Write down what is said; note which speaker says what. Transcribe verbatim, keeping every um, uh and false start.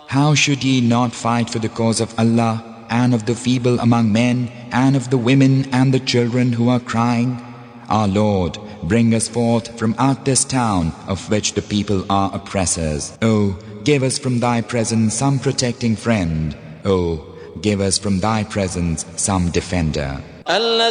Speaker 1: How should ye not fight for the cause of Allah, and of the feeble among men, and of the women and the children who are crying? Our Lord, bring us forth from out this town of which the people are oppressors. O, give us from thy presence some protecting friend. O, give us from thy presence some defender.